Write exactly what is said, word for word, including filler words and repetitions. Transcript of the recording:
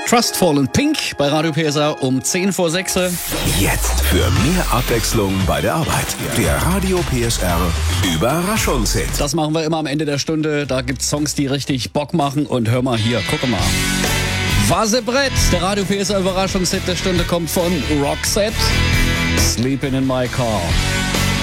Trustful und Pink bei Radio P S R um zehn vor sechs. Jetzt für mehr Abwechslung bei der Arbeit. Der Radio P S R Überraschungshit. Das machen wir immer am Ende der Stunde. Da gibt's Songs, die richtig Bock machen. Und hör mal hier, guck mal. Vasebrett, der Radio P S R Überraschungshit der Stunde kommt von Roxette. Sleeping in my car.